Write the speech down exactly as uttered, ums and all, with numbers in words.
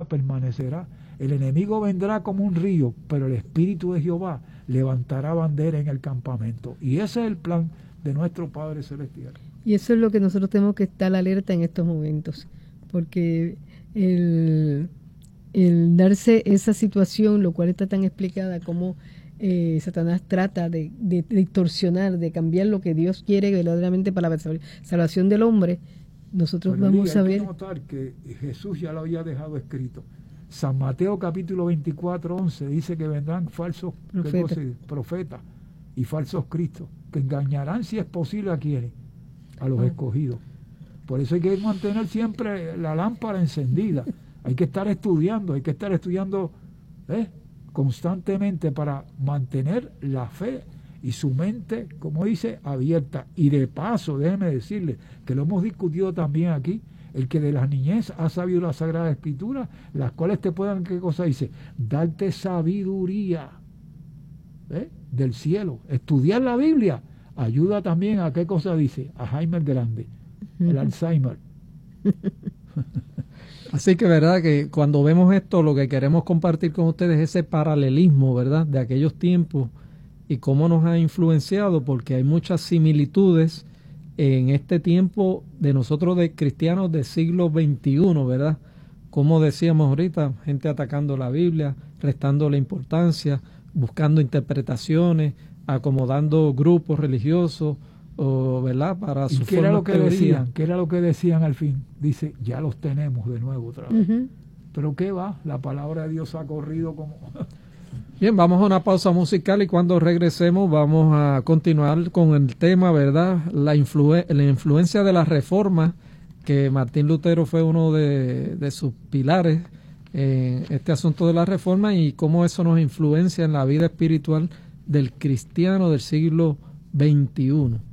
permanecerá. El enemigo vendrá como un río, pero el Espíritu de Jehová levantará bandera en el campamento. Y ese es el plan de nuestro Padre Celestial. Y eso es lo que nosotros tenemos que estar alerta en estos momentos, porque el, el darse esa situación, lo cual está tan explicada como eh, Satanás trata de, de, de distorsionar, de cambiar lo que Dios quiere verdaderamente para la salvación del hombre, nosotros Pero vamos hay a ver... Hay que notar que Jesús ya lo había dejado escrito. San Mateo capítulo veinticuatro, once dice que vendrán falsos profetas profeta, y falsos cristos, que engañarán, si es posible, a quienes, a los oh. escogidos. Por eso hay que mantener siempre la lámpara encendida, hay que estar estudiando, hay que estar estudiando ¿eh? constantemente para mantener la fe y su mente, como dice, abierta. Y de paso, déjeme decirle que lo hemos discutido también aquí, el que de la niñez ha sabido la Sagrada Escritura, las cuales te puedan, ¿qué cosa dice? Darte sabiduría ¿eh? del cielo. Estudiar la Biblia ayuda también a, ¿qué cosa dice? A Jaime el Grande, el uh-huh. Alzheimer. Así que, verdad, que cuando vemos esto, lo que queremos compartir con ustedes es ese paralelismo, ¿verdad?, de aquellos tiempos y cómo nos ha influenciado, porque hay muchas similitudes en este tiempo de nosotros de cristianos del siglo veintiuno, ¿verdad? Como decíamos ahorita, gente atacando la Biblia, restando la importancia, buscando interpretaciones, acomodando grupos religiosos, o, ¿verdad? Para su ¿Y qué era lo que decían? ¿Qué era lo que decían al fin? Dice, ya los tenemos de nuevo otra vez. Uh-huh. Pero ¿qué va? La palabra de Dios ha corrido como... Bien, vamos a una pausa musical y cuando regresemos vamos a continuar con el tema, ¿verdad? La, influ- la influencia de la Reforma, que Martín Lutero fue uno de, de sus pilares en este asunto de la Reforma y cómo eso nos influencia en la vida espiritual del cristiano del siglo veintiuno.